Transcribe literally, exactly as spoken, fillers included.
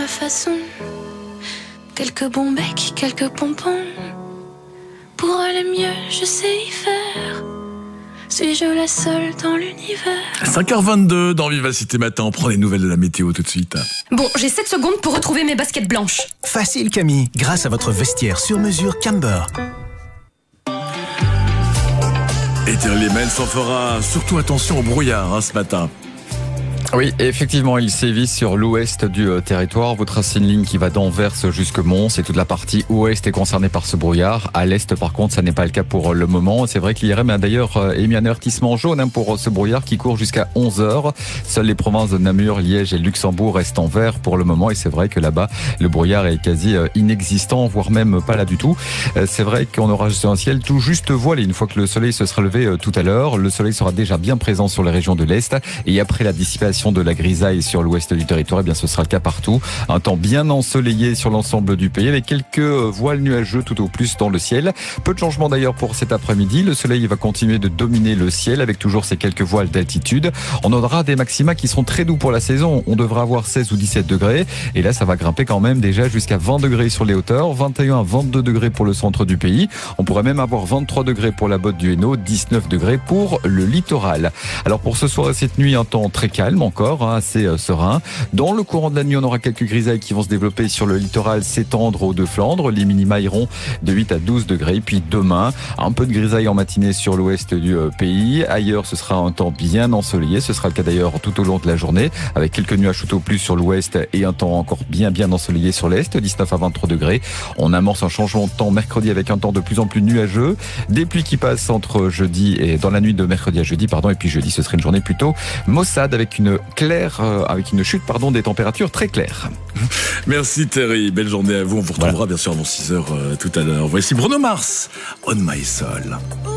ma façon. Quelques bons becs, quelques pompons. Pour aller mieux, je sais y faire. Suis-je la seule dans l'univers? cinq heures vingt-deux dans Vivacité Matin, on prend les nouvelles de la météo tout de suite. Bon, j'ai sept secondes pour retrouver mes baskets blanches. Facile Camille, grâce à votre vestiaire sur mesure Camber. Et Thierry Lemel s'en fera surtout attention au brouillard hein, ce matin. Oui, effectivement, il sévit sur l'ouest du euh, territoire. Vous tracez une ligne qui va d'Anvers jusque Mons et toute la partie ouest est concernée par ce brouillard. À l'est, par contre, ça n'est pas le cas pour le moment. C'est vrai que l'I R M a d'ailleurs euh, émis un avertissement jaune hein, pour ce brouillard qui court jusqu'à onze heures. Seules les provinces de Namur, Liège et Luxembourg restent en vert pour le moment. Et c'est vrai que là-bas, le brouillard est quasi euh, inexistant, voire même pas là du tout. Euh, c'est vrai qu'on aura un ciel tout juste voilé une fois que le soleil se sera levé euh, tout à l'heure. Le soleil sera déjà bien présent sur les régions de l'Est. Et après la dissipation de la grisaille sur l'ouest du territoire, eh bien ce sera le cas partout. Un temps bien ensoleillé sur l'ensemble du pays avec quelques voiles nuageux tout au plus dans le ciel. Peu de changements d'ailleurs pour cet après-midi. Le soleil va continuer de dominer le ciel avec toujours ces quelques voiles d'altitude. On aura des maxima qui seront très doux pour la saison. On devra avoir seize ou dix-sept degrés. Et là, ça va grimper quand même déjà jusqu'à vingt degrés sur les hauteurs, vingt et un à vingt-deux degrés pour le centre du pays. On pourrait même avoir vingt-trois degrés pour la Botte du Hainaut, dix-neuf degrés pour le littoral. Alors pour ce soir et cette nuit, un temps très calme encore, hein, assez euh, serein. Dans le courant de la nuit, on aura quelques grisailles qui vont se développer sur le littoral, s'étendre aux Deux-Flandres. Les minima iront de huit à douze degrés. Puis demain, un peu de grisaille en matinée sur l'ouest du euh, pays. Ailleurs, ce sera un temps bien ensoleillé. Ce sera le cas d'ailleurs tout au long de la journée, avec quelques nuages tout au plus sur l'ouest et un temps encore bien bien ensoleillé sur l'est, dix-neuf à vingt-trois degrés. On amorce un changement de temps mercredi avec un temps de plus en plus nuageux. Des pluies qui passent entre jeudi et dans la nuit de mercredi à jeudi, pardon. Et puis jeudi, ce serait une journée plutôt maussade avec une claire, euh, avec une chute, pardon, des températures très claires. Merci Thierry, belle journée à vous. On vous retrouvera voilà. bien sûr avant six heures euh, tout à l'heure. Voici Bruno Mars, On My Soul.